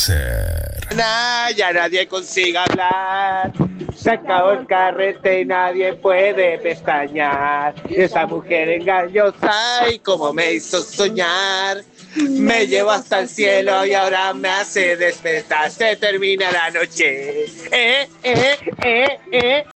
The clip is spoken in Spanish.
placer. Ya nadie consigue hablar. Se acabó el carrete y nadie puede pestañear. Y esa mujer engañosa y como me hizo soñar. Me llevó hasta el cielo y ahora me hace despertar. Se termina la noche.